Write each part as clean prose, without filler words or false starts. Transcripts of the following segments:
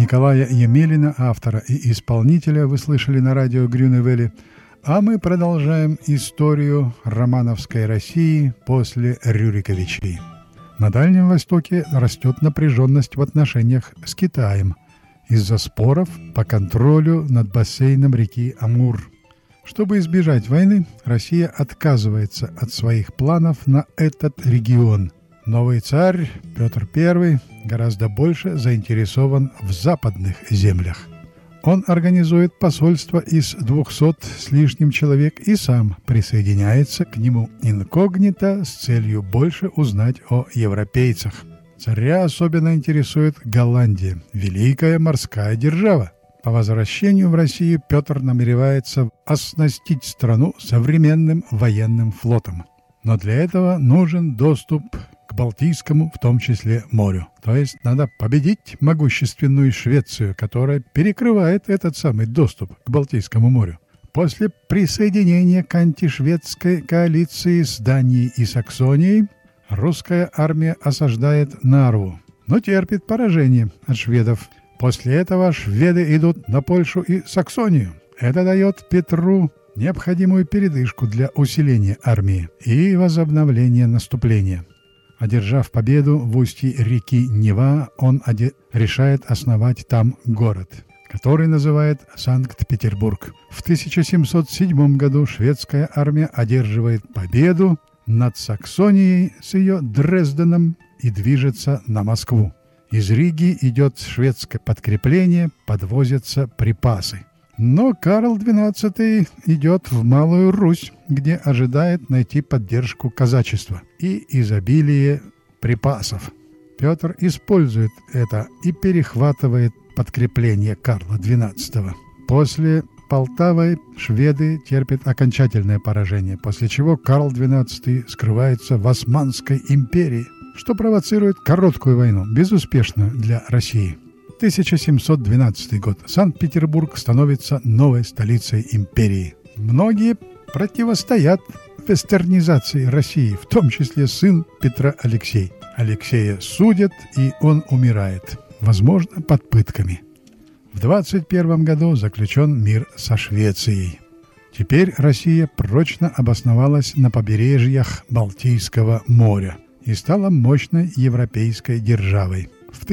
Николая Емелина, автора и исполнителя, вы слышали на радио Грюневели. А мы продолжаем историю романовской России после Рюриковичей. На Дальнем Востоке растет напряженность в отношениях с Китаем из-за споров по контролю над бассейном реки Амур. Чтобы избежать войны, Россия отказывается от своих планов на этот регион. Новый царь Петр I гораздо больше заинтересован в западных землях. Он организует посольство из 200 с лишним человек и сам присоединяется к нему инкогнито с целью больше узнать о европейцах. Царя особенно интересует Голландия, великая морская держава. По возвращению в Россию Петр намеревается оснастить страну современным военным флотом. Но для этого нужен доступ к Балтийскому, в том числе, морю. То есть надо победить могущественную Швецию, которая перекрывает этот самый доступ к Балтийскому морю. После присоединения к антишведской коалиции с Данией и Саксонией русская армия осаждает Нарву, но терпит поражение от шведов. После этого шведы идут на Польшу и Саксонию. Это дает Петру необходимую передышку для усиления армии и возобновления наступления. Одержав победу в устье реки Нева, он решает основать там город, который называет Санкт-Петербург. В 1707 году шведская армия одерживает победу над Саксонией с ее Дрезденом и движется на Москву. Из Риги идет шведское подкрепление, подвозятся припасы. Но Карл XII идет в Малую Русь, где ожидает найти поддержку казачества и изобилие припасов. Петр использует это и перехватывает подкрепление Карла XII. После Полтавы шведы терпят окончательное поражение, после чего Карл XII скрывается в Османской империи, что провоцирует короткую войну, безуспешную для России. 1712 год. Санкт-Петербург становится новой столицей империи. Многие противостоят вестернизации России, в том числе сын Петра Алексей. Алексея судят, и он умирает, возможно, под пытками. В 21 году заключен мир со Швецией. Теперь Россия прочно обосновалась на побережьях Балтийского моря и стала мощной европейской державой. В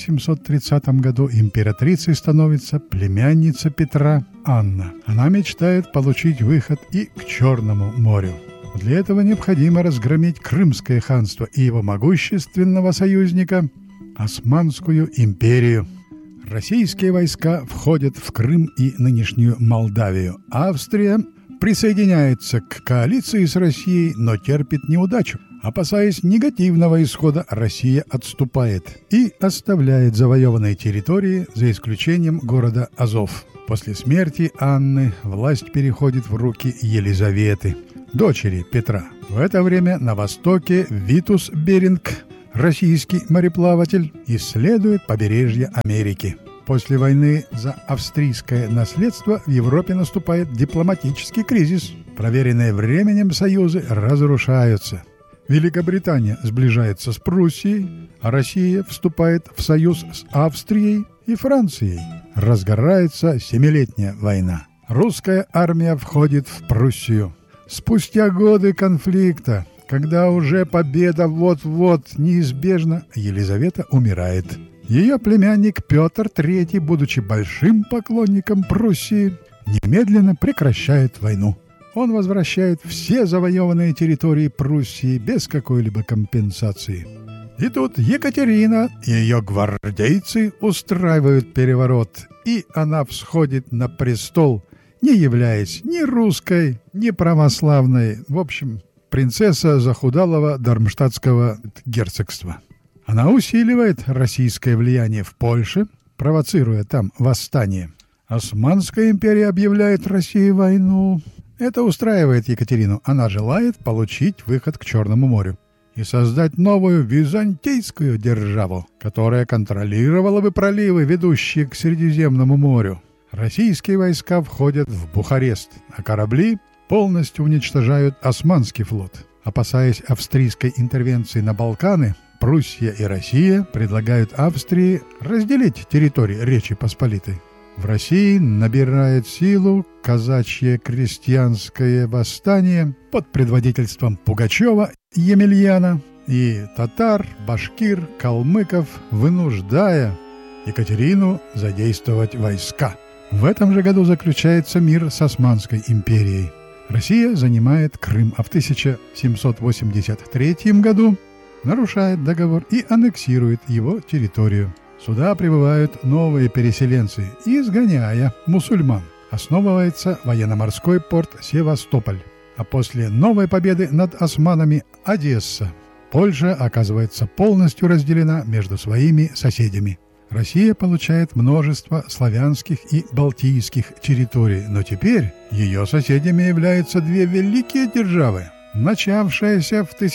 1730 году императрицей становится племянница Петра Анна. Она мечтает получить выход и к Черному морю. Для этого необходимо разгромить Крымское ханство и его могущественного союзника Османскую империю. Российские войска входят в Крым и нынешнюю Молдавию. Австрия присоединяется к коалиции с Россией, но терпит неудачу. Опасаясь негативного исхода, Россия отступает и оставляет завоеванные территории, за исключением города Азов. После смерти Анны власть переходит в руки Елизаветы, дочери Петра. В это время на востоке Витус Беринг, российский мореплаватель, исследует побережье Америки. После войны за австрийское наследство в Европе наступает дипломатический кризис. Проверенные временем союзы разрушаются. Великобритания сближается с Пруссией, а Россия вступает в союз с Австрией и Францией. Разгорается Семилетняя война. Русская армия входит в Пруссию. Спустя годы конфликта, когда уже победа вот-вот неизбежна, Елизавета умирает. Ее племянник Петр III, будучи большим поклонником Пруссии, немедленно прекращает войну. Он возвращает все завоеванные территории Пруссии без какой-либо компенсации. И тут Екатерина и ее гвардейцы устраивают переворот, и она всходит на престол, не являясь ни русской, ни православной, в общем, принцесса захудалого дармштадтского герцогства. Она усиливает российское влияние в Польше, провоцируя там восстание. Османская империя объявляет России войну. Это устраивает Екатерину. Она желает получить выход к Черному морю и создать новую византийскую державу, которая контролировала бы проливы, ведущие к Средиземному морю. Российские войска входят в Бухарест, а корабли полностью уничтожают Османский флот. Опасаясь австрийской интервенции на Балканы, Пруссия и Россия предлагают Австрии разделить территории Речи Посполитой. В России набирает силу казачье крестьянское восстание под предводительством Пугачева Емельяна и татар, башкир, калмыков, вынуждая Екатерину задействовать войска. В этом же году заключается мир с Османской империей. Россия занимает Крым, а в 1783 году нарушает договор и аннексирует его территорию. Сюда прибывают новые переселенцы, изгоняя мусульман. Основывается военно-морской порт Севастополь. А после новой победы над османами – Одесса. Польша оказывается полностью разделена между своими соседями. Россия получает множество славянских и балтийских территорий, но теперь ее соседями являются две великие державы. Начавшаяся в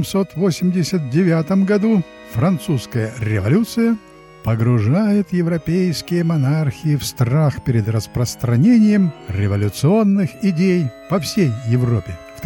1789 году французская революция погружает европейские монархии в страх перед распространением революционных идей по всей Европе. В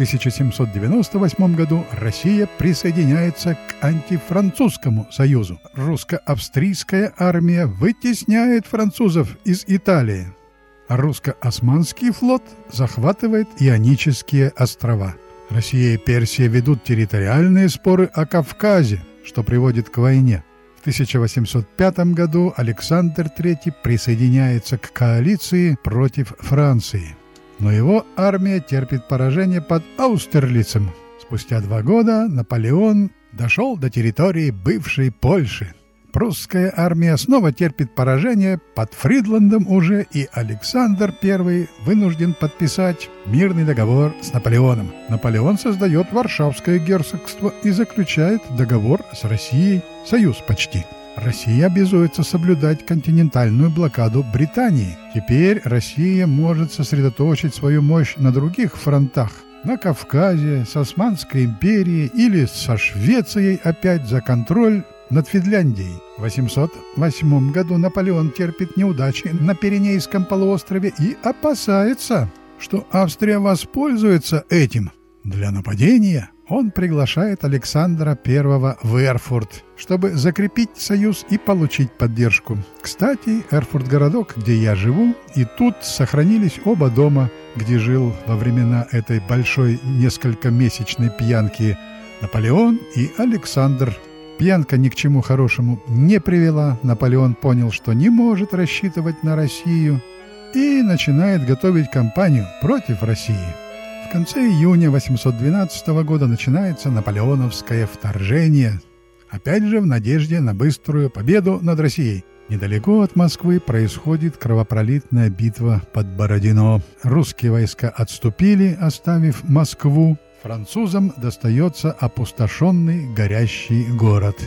1798 году Россия присоединяется к антифранцузскому союзу. Русско-австрийская армия вытесняет французов из Италии, а русско-османский флот захватывает Ионические острова. Россия и Персия ведут территориальные споры о Кавказе, что приводит к войне. В 1805 году Александр III присоединяется к коалиции против Франции. Но его армия терпит поражение под Аустерлицем. Спустя 2 года Наполеон дошел до территории бывшей Польши. Прусская армия снова терпит поражение под Фридландом уже, и Александр I вынужден подписать мирный договор с Наполеоном. Наполеон создает Варшавское герцогство и заключает договор с Россией, союз почти. Россия обязуется соблюдать континентальную блокаду Британии. Теперь Россия может сосредоточить свою мощь на других фронтах. На Кавказе, с Османской империей или со Швецией опять за контроль над Финляндией. В 808 году Наполеон терпит неудачи на Пиренейском полуострове и опасается, что Австрия воспользуется этим для нападения. Он приглашает Александра I в Эрфурт, чтобы закрепить союз и получить поддержку. Кстати, Эрфурт – городок, где я живу, и тут сохранились оба дома, где жил во времена этой большой несколькомесячной пьянки Наполеон и Александр. Пьянка ни к чему хорошему не привела. Наполеон понял, что не может рассчитывать на Россию, и начинает готовить кампанию против России. В конце июня 812 года начинается наполеоновское вторжение, опять же в надежде на быструю победу над Россией. Недалеко от Москвы происходит кровопролитная битва под Бородино. Русские войска отступили, оставив Москву. Французам достается опустошенный горящий город.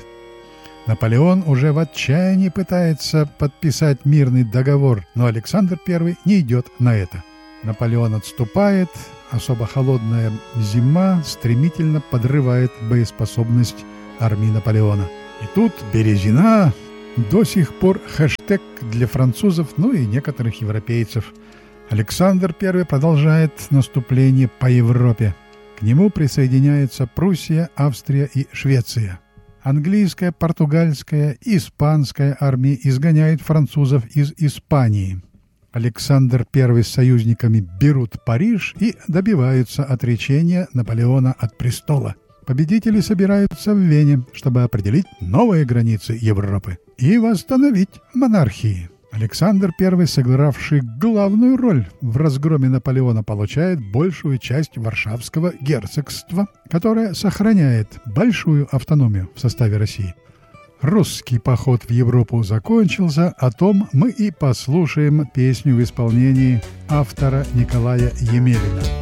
Наполеон уже в отчаянии пытается подписать мирный договор, но Александр I не идет на это. Наполеон отступает, особо холодная зима стремительно подрывает боеспособность армии Наполеона. И тут Березина до сих пор хэштег для французов, ну и некоторых европейцев. Александр I продолжает наступление по Европе. К нему присоединяются Пруссия, Австрия и Швеция. Английская, португальская и испанская армии изгоняют французов из Испании. Александр I с союзниками берут Париж и добиваются отречения Наполеона от престола. Победители собираются в Вене, чтобы определить новые границы Европы и восстановить монархии. Александр I, сыгравший главную роль в разгроме Наполеона, получает большую часть Варшавского герцогства, которое сохраняет большую автономию в составе России. Русский поход в Европу закончился, о том мы и послушаем песню в исполнении автора Николая Емелина.